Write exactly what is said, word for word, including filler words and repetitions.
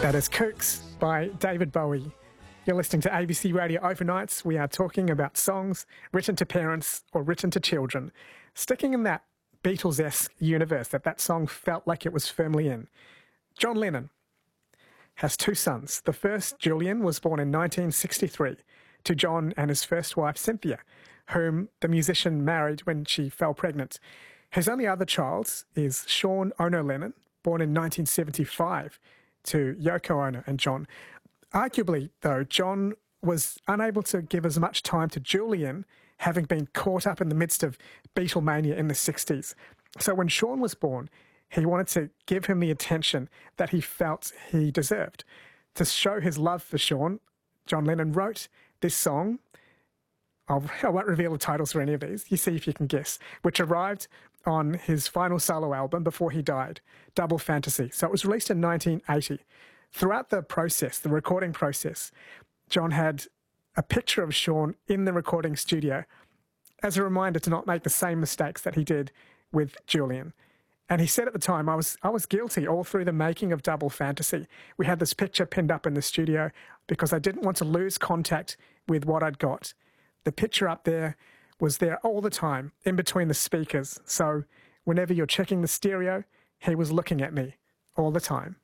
That is Kooks by David Bowie. You're listening to A B C Radio Overnights. We are talking about songs written to parents or written to children. Sticking in that Beatles-esque universe that that song felt like it was firmly in. John Lennon has two sons. The first, Julian, was born in nineteen sixty-three to John and his first wife, Cynthia, whom the musician married when she fell pregnant. His only other child is Sean Ono Lennon, born in nineteen seventy-five to Yoko Ono and John. Arguably, though, John was unable to give as much time to Julian, having been caught up in the midst of Beatlemania in the sixties. So when Sean was born, he wanted to give him the attention that he felt he deserved. To show his love for Sean, John Lennon wrote this song. I'll, I won't reveal the titles for any of these. You see if you can guess. Which arrived on his final solo album before he died, Double Fantasy. So it was released in nineteen eighty. Throughout the process, the recording process, John had a picture of Sean in the recording studio as a reminder to not make the same mistakes that he did with Julian. And he said at the time, I was I was guilty all through the making of Double Fantasy. We had this picture pinned up in the studio because I didn't want to lose contact with what I'd got. The picture up there was there all the time, in between the speakers. So whenever you're checking the stereo, he was looking at me all the time.